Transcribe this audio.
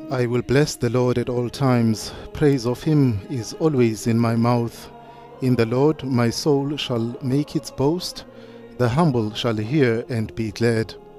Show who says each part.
Speaker 1: I will bless the Lord at all times. Praise of him is always in my mouth. In the Lord my soul shall make its boast. The humble shall hear and be glad.